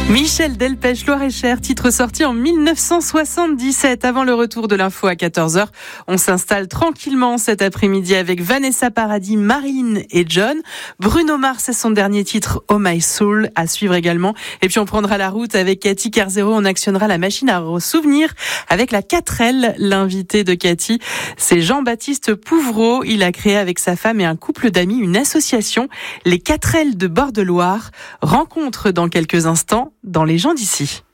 Michel Delpech, Loir-et-Cher, titre sorti en 1977. Avant le retour de l'info à 14h, on s'installe tranquillement cet après-midi avec Vanessa Paradis, Marilyn et John. Bruno Mars, c'est son dernier titre, Oh My Soul, à suivre également. Et puis on prendra la route avec Cathy Carzero, on actionnera la machine à souvenir avec la 4L. L'invité de Cathy, c'est Jean-Baptiste Pouvreau. Il a créé avec sa femme et un couple d'amis une association, les 4L de Bord-de-Loire. Rencontre dans quelques instants dans Les gens d'ici.